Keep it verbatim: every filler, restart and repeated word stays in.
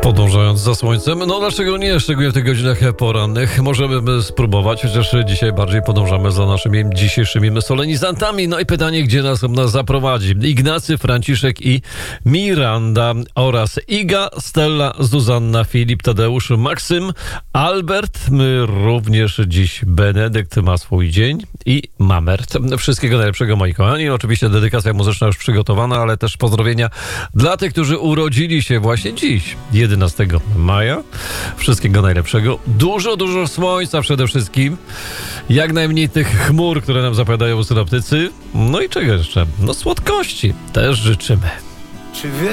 Podążając za słońcem, no dlaczego nie, szczególnie w tych godzinach porannych, możemy spróbować, chociaż dzisiaj bardziej podążamy za naszymi dzisiejszymi solenizantami. No i pytanie, gdzie nas, nas zaprowadzi? Ignacy, Franciszek i Miranda oraz Iga, Stella, Zuzanna, Filip, Tadeusz, Maksym, Albert, my również dziś Benedykt ma swój dzień i Mamert. Wszystkiego najlepszego, moi kochani. Oczywiście dedykacja muzyczna już przygotowana, ale też pozdrowienia dla tych, którzy urodzili się właśnie dziś, jedenastego maja. Wszystkiego najlepszego. Dużo, dużo słońca przede wszystkim. Jak najmniej tych chmur, które nam zapowiadają synoptycy. No i czego jeszcze? No słodkości też życzymy. Czy wie...